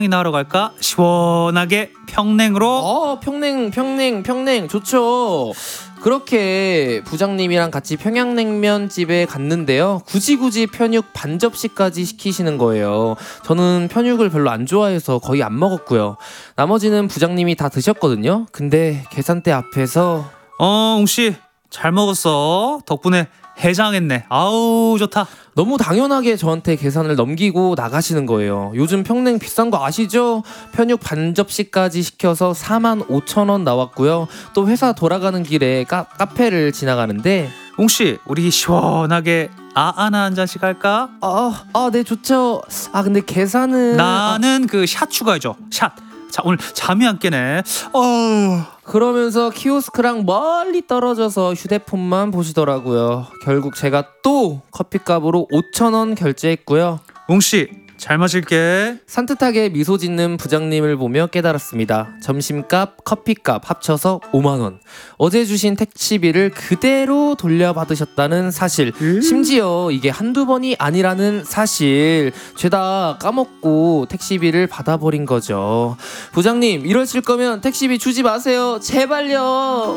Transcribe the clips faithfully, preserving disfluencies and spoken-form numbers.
이나 하러 갈까? 시원하게 평냉으로. 어, 평냉 평냉 평냉 좋죠. 그렇게 부장님이랑 같이 평양냉면집에 갔는데요, 굳이 굳이 편육 반 접시까지 시키시는 거예요. 저는 편육을 별로 안 좋아해서 거의 안 먹었고요. 나머지는 부장님이 다 드셨거든요. 근데 계산대 앞에서 어, 웅씨 잘 먹었어. 덕분에 해장했네. 아우 좋다. 너무 당연하게 저한테 계산을 넘기고 나가시는 거예요. 요즘 평냉 비싼 거 아시죠? 편육 반 접시까지 시켜서 사만 오천 원 나왔고요. 또 회사 돌아가는 길에 카, 카페를 지나가는데 웅씨 우리 시원하게 아아나 한 잔씩 할까? 아, 아, 네 좋죠. 아 근데 계산은 나는 그 샷 추가해줘. 샷. 자 오늘 잠이 안 깨네. 어. 그러면서 키오스크랑 멀리 떨어져서 휴대폰만 보시더라고요. 결국 제가 또 커피값으로 오천 원 결제했고요. 웅씨 잘 마실게. 산뜻하게 미소 짓는 부장님을 보며 깨달았습니다. 점심값, 커피값 합쳐서 오만 원. 어제 주신 택시비를 그대로 돌려받으셨다는 사실. 음? 심지어 이게 한두 번이 아니라는 사실. 죄다 까먹고 택시비를 받아버린 거죠. 부장님, 이러실 거면 택시비 주지 마세요. 제발요.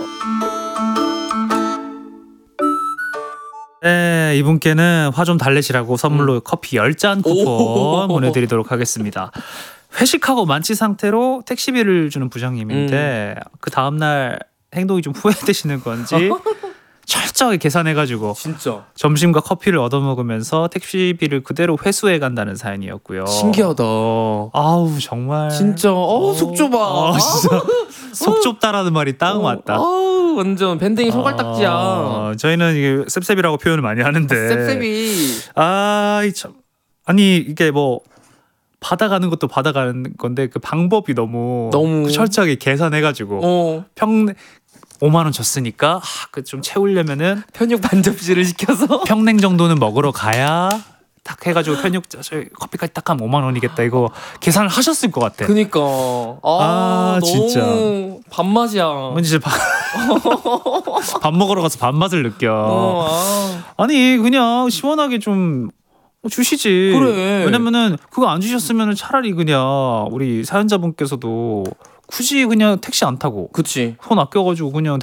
네, 이분께는 화 좀 달래시라고 선물로 음. 커피 열 잔 쿠폰 보내드리도록 하겠습니다. 회식하고 만취 상태로 택시비를 주는 부장님인데 음. 그 다음날 행동이 좀 후회되시는 건지 철저하게 계산해가지고 진짜 점심과 커피를 얻어먹으면서 택시비를 그대로 회수해 간다는 사연이었고요. 신기하다. 아우 정말 진짜 어, 속 좁아. 어, 진짜 속 좁다라는 말이 딱 맞다. 어, 완전 밴댕이 소갈딱지야. 아, 저희는 이게 셉셉이라고 표현을 많이 하는데 셉셉이 아, 참 아니 이게 뭐 받아가는 것도 받아가는 건데 그 방법이 너무, 너무... 그 철저하게 계산해가지고 어. 평 오만 원 줬으니까 아, 그 좀 채우려면은 편육 반 접시를 시켜서 평냉 정도는 먹으러 가야 딱 해가지고 편육 저희 커피까지 딱 하면 오만 원이겠다 이거 계산을 하셨을 것 같아. 그니까 아, 아 너무 진짜 밥맛이야. 왠지 밥, 밥 먹으러 가서 밥맛을 느껴. 어, 아. 아니 그냥 시원하게 좀 주시지. 그래. 왜냐면은 그거 안 주셨으면 차라리 그냥 우리 사연자분께서도 굳이 그냥 택시 안 타고 그치. 돈 아껴가지고 그냥